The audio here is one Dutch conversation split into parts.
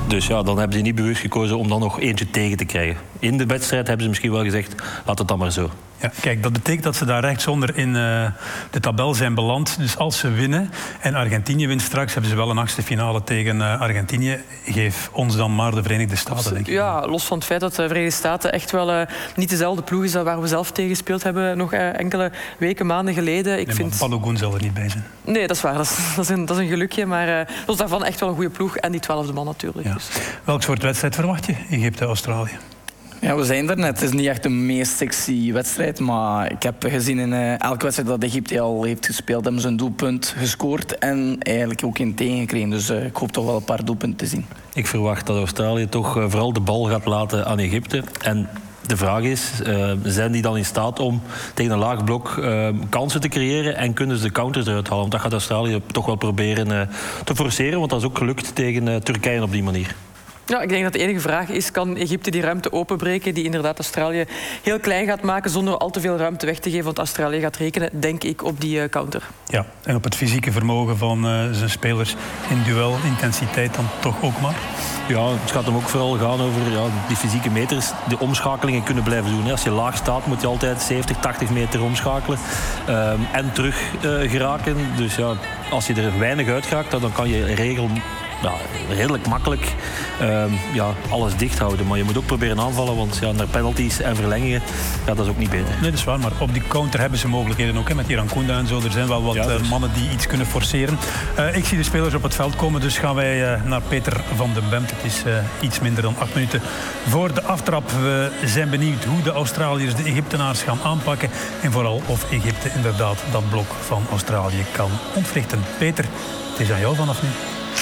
Dus ja, dan hebben ze niet bewust gekozen om dan nog eentje tegen te krijgen. In de wedstrijd hebben ze misschien wel gezegd, laat het dan maar zo. Ja, kijk, dat betekent dat ze daar rechtsonder in de tabel zijn beland. Dus als ze winnen en Argentinië wint straks, hebben ze wel een 8e finale tegen Argentinië. Geef ons dan maar de Verenigde Staten, denk ik. Ja, los van het feit dat de Verenigde Staten echt wel niet dezelfde ploeg is waar we zelf tegen gespeeld hebben nog enkele weken, maanden geleden. Ik vind Balogun zal er niet bij zijn. Nee, dat is waar. Dat is een gelukje. Maar los daarvan echt wel een goede ploeg. En die 12e man natuurlijk. Ja. Dus. Welk soort wedstrijd verwacht je? Egypte-Australië. Ja, we zijn er net. Het is niet echt de meest sexy wedstrijd, maar ik heb gezien in elke wedstrijd dat Egypte al heeft gespeeld, hebben ze een doelpunt gescoord en eigenlijk ook een tegengekregen. Dus ik hoop toch wel een paar doelpunten te zien. Ik verwacht dat Australië toch vooral de bal gaat laten aan Egypte. En de vraag is, zijn die dan in staat om tegen een laag blok kansen te creëren en kunnen ze de counters eruit halen? Want dat gaat Australië toch wel proberen te forceren, want dat is ook gelukt tegen Turkije op die manier. Ja, ik denk dat de enige vraag is, kan Egypte die ruimte openbreken die inderdaad Australië heel klein gaat maken zonder al te veel ruimte weg te geven, want Australië gaat rekenen, denk ik, op die counter. Ja, en op het fysieke vermogen van zijn spelers in duel, intensiteit dan toch ook maar? Ja, het gaat hem ook vooral gaan over die fysieke meters, de omschakelingen kunnen blijven doen. Als je laag staat moet je altijd 70, 80 meter omschakelen en terug geraken. Dus ja, als je er weinig uit raakt, dan kan je redelijk makkelijk alles dicht houden. Maar je moet ook proberen aanvallen, want naar penalties en verlengingen, dat is ook niet beter. Nee, dat is waar, maar op die counter hebben ze mogelijkheden ook, met Iran Kounda en zo. Er zijn wel wat mannen die iets kunnen forceren. Ik zie de spelers op het veld komen, dus gaan wij naar Peter van den Bemt. Het is iets minder dan 8 minuten voor de aftrap. We zijn benieuwd hoe de Australiërs de Egyptenaars gaan aanpakken en vooral of Egypte inderdaad dat blok van Australië kan ontwrichten. Peter, het is aan jou vanaf nu.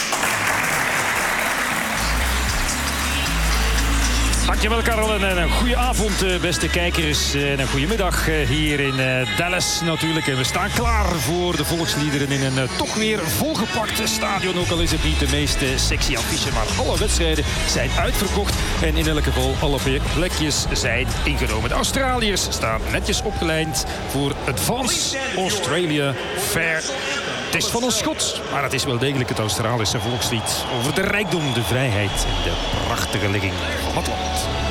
Dankjewel, Karel. En een goede avond, beste kijkers. En een goede middag hier in Dallas natuurlijk. En we staan klaar voor de volksliederen in een toch weer volgepakt stadion. Ook al is het niet de meest sexy affiche, maar alle wedstrijden zijn uitverkocht. En in elk geval alle plekjes zijn ingenomen. De Australiërs staan netjes opgelijnd voor Advance Australia Fair. Het is van ons Schots, maar het is wel degelijk het Australische volkslied over de rijkdom, de vrijheid en de prachtige ligging van het land.